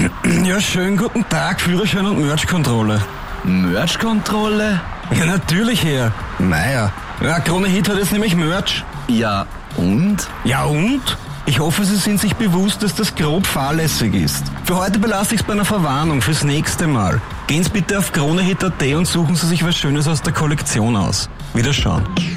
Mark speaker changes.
Speaker 1: Ja, schönen guten Tag, Führerschein und Merch-Kontrolle.
Speaker 2: Merch-Kontrolle?
Speaker 1: Ja, natürlich, Herr Meier. Ja, Krone Hit hat jetzt nämlich Merch.
Speaker 2: Ja, und?
Speaker 1: Ja, und? Ich hoffe, Sie sind sich bewusst, dass das grob fahrlässig ist. Für heute belasse ich es bei einer Verwarnung fürs nächste Mal. Gehen Sie bitte auf kronehit.at und suchen Sie sich was Schönes aus der Kollektion aus. Wiederschauen.